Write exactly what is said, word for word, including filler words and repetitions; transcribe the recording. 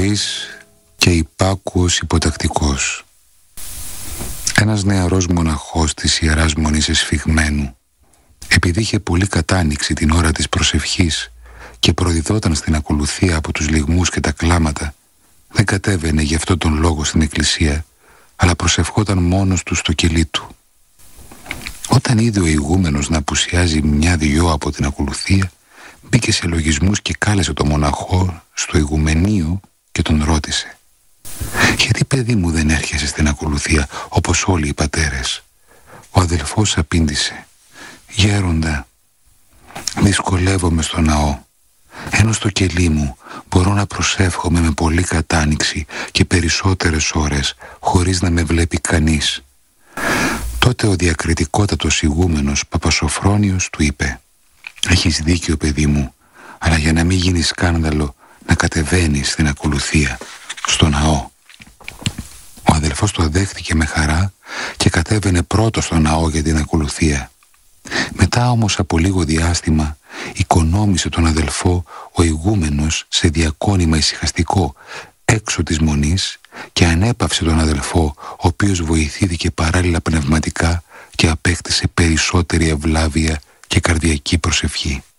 ζωής και υπάκουος υποτακτικός. Ένας νεαρός μοναχός της Ιεράς Μονής Εσφιγμένου, επειδή είχε πολύ κατάνοιξη την ώρα της προσευχής και προδιδόταν στην ακολουθία από τους λυγμούς και τα κλάματα, δεν κατέβαινε γι' αυτό τον λόγο στην εκκλησία, αλλά προσευχόταν μόνος του στο κελί του. Όταν είδε ο ηγούμενος να απουσιάζει μια-δυο από την ακολουθία, μπήκε σε λογισμούς και κάλεσε τον μοναχό στο ηγουμενείο και τον ρώτησε: «Γιατί, παιδί μου, δεν έρχεσαι στην ακολουθία όπως όλοι οι πατέρες?» Ο αδελφός απήντησε: «Γέροντα, δυσκολεύομαι στο ναό, ενώ στο κελί μου μπορώ να προσεύχομαι με πολύ κατάνοιξη και περισσότερες ώρες χωρίς να με βλέπει κανείς». Τότε ο διακριτικότατος ηγούμενος Παπασοφρόνιος του είπε: «Έχεις δίκιο, παιδί μου, αλλά για να μην γίνει σκάνδαλο να κατεβαίνεις στην ακολουθία στο ναό». Ο αδελφός το δέχτηκε με χαρά και κατέβαινε πρώτο στο ναό για την ακολουθία. Μετά όμως από λίγο διάστημα οικονόμησε τον αδελφό ο ηγούμενος σε διακόνημα ησυχαστικό έξω της μονής και ανέπαυσε τον αδελφό, ο οποίος βοηθήθηκε παράλληλα πνευματικά και απέκτησε περισσότερη ευλάβεια και καρδιακή προσευχή.